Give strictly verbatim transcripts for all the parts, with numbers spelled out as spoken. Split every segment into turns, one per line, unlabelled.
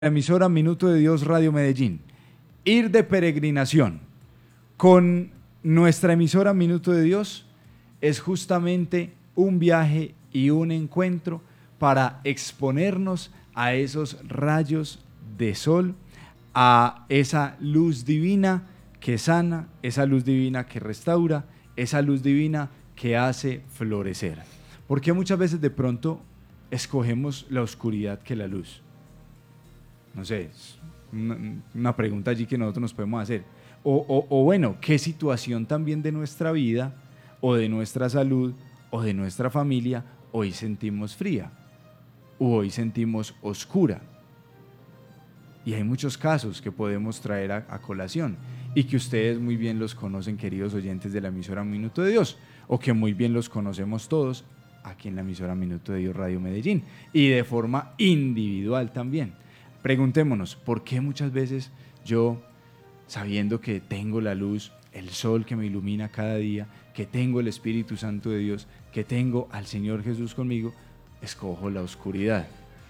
La emisora Minuto de Dios Radio Medellín, ir de peregrinación con nuestra emisora Minuto de Dios es justamente un viaje y un encuentro para exponernos a esos rayos de sol, a esa luz divina que sana, esa luz divina que restaura, esa luz divina que hace florecer. Porque muchas veces de pronto escogemos la oscuridad que la luz. No sé, es una, una pregunta allí que nosotros nos podemos hacer. O, o, o bueno, ¿qué situación también de nuestra vida o de nuestra salud o de nuestra familia hoy sentimos fría o hoy sentimos oscura? Y hay muchos casos que podemos traer a, a colación y que ustedes muy bien los conocen, queridos oyentes de la emisora Minuto de Dios, o que muy bien los conocemos todos aquí en la emisora Minuto de Dios Radio Medellín y de forma individual también. Preguntémonos, ¿por qué muchas veces yo, sabiendo que tengo la luz, el sol que me ilumina cada día, que tengo el Espíritu Santo de Dios, que tengo al Señor Jesús conmigo, escojo la oscuridad?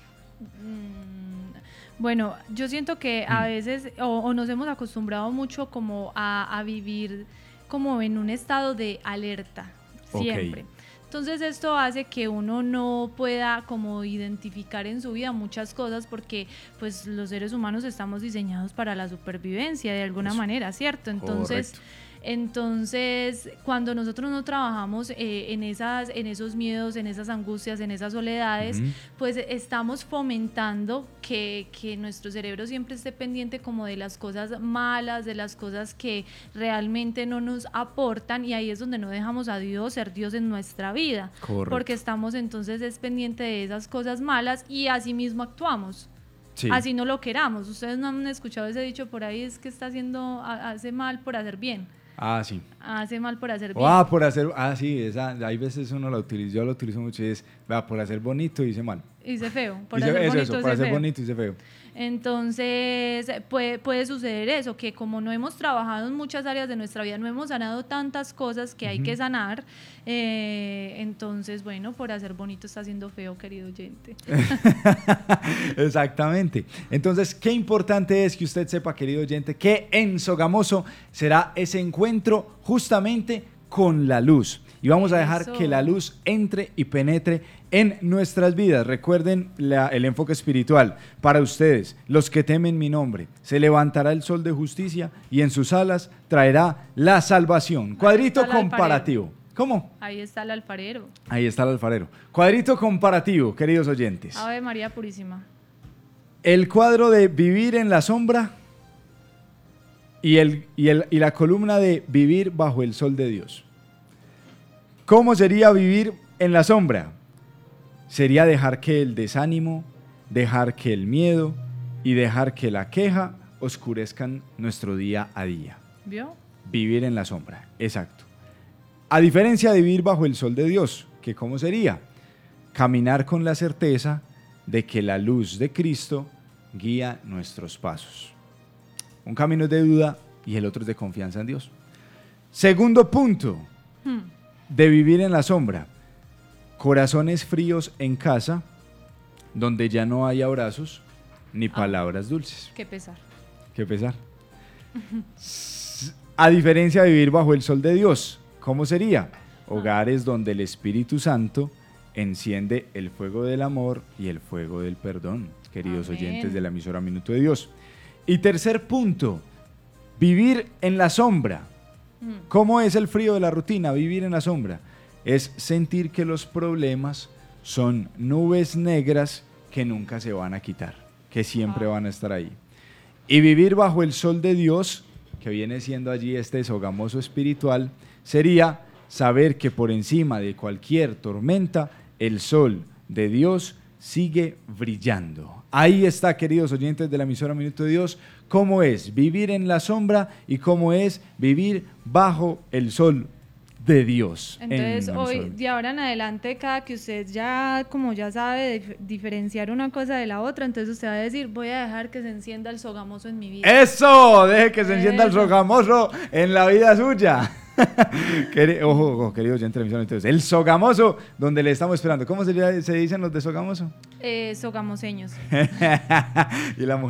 Bueno, yo siento que a veces o, o nos hemos acostumbrado mucho como a, a vivir como en un estado de alerta, siempre. Okay. Entonces esto hace que uno no pueda como identificar en su vida muchas cosas porque pues los seres humanos estamos diseñados para la supervivencia de alguna Eso. manera, ¿cierto? Entonces, entonces cuando nosotros no trabajamos eh, en, esas, en esos miedos, en esas angustias, en esas soledades, uh-huh. pues estamos fomentando que, que nuestro cerebro siempre esté pendiente como de las cosas malas, de las cosas que realmente no nos aportan, y ahí es donde no dejamos a Dios ser Dios en nuestra vida. Correcto. Porque estamos entonces es pendiente de esas cosas malas y así mismo actuamos. Sí. Así no lo queramos. Ustedes no han escuchado ese dicho por ahí, es que está haciendo, hace mal por hacer bien.
Ah, sí.
Hace mal por hacer bien.
Ah, por hacer, ah, sí, esa, hay veces uno la utiliza, yo la utilizo mucho y es, va, por hacer bonito hice mal.
Hice feo, por
hice,
hacer
eso,
bonito
eso, por hacer
feo.
bonito hice feo.
Entonces puede, puede suceder eso, que como no hemos trabajado en muchas áreas de nuestra vida, no hemos sanado tantas cosas que uh-huh. hay que sanar, eh, entonces bueno, por hacer bonito está haciendo feo, querido oyente.
Exactamente. Entonces, qué importante es que usted sepa, querido oyente, que en Sogamoso será ese encuentro justamente con la luz. Y vamos a dejar Eso. que la luz entre y penetre en nuestras vidas. Recuerden la, el enfoque espiritual. Para ustedes, los que temen mi nombre, se levantará el sol de justicia y en sus alas traerá la salvación. Cuadrito comparativo. Alfarero. ¿Cómo?
Ahí está el alfarero.
Ahí está el alfarero. Cuadrito comparativo, queridos oyentes.
Ave María Purísima.
El cuadro de vivir en la sombra y, el, y, el, y la columna de vivir bajo el sol de Dios. ¿Cómo sería vivir en la sombra? Sería dejar que el desánimo, dejar que el miedo y dejar que la queja oscurezcan nuestro día a día.
¿Vio?
Vivir en la sombra, exacto. A diferencia de vivir bajo el sol de Dios, que ¿cómo sería? Caminar con la certeza de que la luz de Cristo guía nuestros pasos. Un camino es de duda y el otro es de confianza en Dios. Segundo punto. Hmm. De vivir en la sombra, corazones fríos en casa, donde ya no hay abrazos ni palabras ah, dulces.
Qué pesar.
Qué pesar. A diferencia de vivir bajo el sol de Dios, ¿cómo sería? Hogares ah. donde el Espíritu Santo enciende el fuego del amor y el fuego del perdón, queridos Amén. oyentes de la emisora Minuto de Dios. Y tercer punto, vivir en la sombra. ¿Cómo es el frío de la rutina? Vivir en la sombra es sentir que los problemas son nubes negras que nunca se van a quitar, que siempre van a estar ahí. Y vivir bajo el sol de Dios, que viene siendo allí este sogamoso espiritual, sería saber que por encima de cualquier tormenta, el sol de Dios sigue brillando. Ahí está, queridos oyentes de la emisora Minuto de Dios, cómo es vivir en la sombra y cómo es vivir bajo el sol de Dios.
Entonces, hoy, de ahora en adelante, cada que usted ya, como ya sabe dif- diferenciar una cosa de la otra, entonces usted va a decir, voy a dejar que se encienda el sogamoso en mi vida.
¡Eso! Deje que se encienda el sogamoso en la vida suya. Ojo, ojo, queridos oyentes de la emisora, entonces, el sogamoso, donde le estamos esperando. ¿Cómo se, se dicen los de sogamoso?
Eh, sogamoseños.
Y la